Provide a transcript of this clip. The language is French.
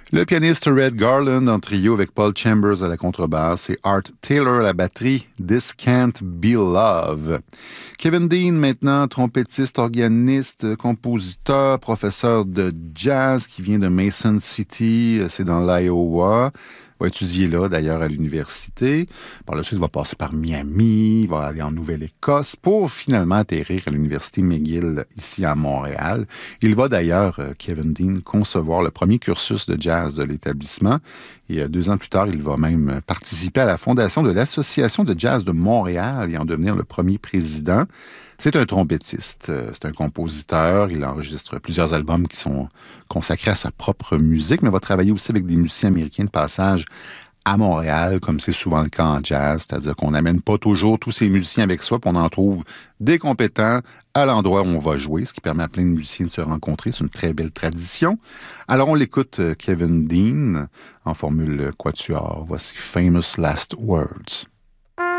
Le pianiste Red Garland en trio avec Paul Chambers à la contrebasse et Art Taylor à la batterie, This Can't Be Love. Kevin Dean, maintenant trompettiste, organiste, compositeur, professeur de jazz qui vient de Mason City, c'est dans l'Iowa. Il va étudier là, d'ailleurs, à l'université. Par la suite, il va passer par Miami, il va aller en Nouvelle-Écosse pour finalement atterrir à l'université McGill, ici à Montréal. Il va d'ailleurs, Kevin Dean, concevoir le premier cursus de jazz de l'établissement. Et 2 ans plus tard, il va même participer à la fondation de l'Association de jazz de Montréal et en devenir le premier président. C'est un trompettiste, c'est un compositeur, il enregistre plusieurs albums qui sont consacrés à sa propre musique, mais va travailler aussi avec des musiciens américains de passage à Montréal, comme c'est souvent le cas en jazz, c'est-à-dire qu'on n'amène pas toujours tous ces musiciens avec soi, puis on en trouve des compétents à l'endroit où on va jouer, ce qui permet à plein de musiciens de se rencontrer. C'est une très belle tradition. Alors on l'écoute, Kevin Dean, en formule quatuor. Voici Famous Last Words.